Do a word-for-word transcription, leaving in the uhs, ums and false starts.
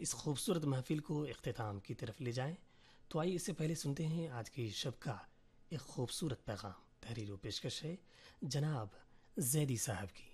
इस खूबसूरत महफिल को इख्तिताम की तरफ ले जाएं, तो आइए इससे पहले सुनते हैं आज की शब का एक खूबसूरत पैगाम। तहरीर व पेशकश है जनाब जैदी साहब की।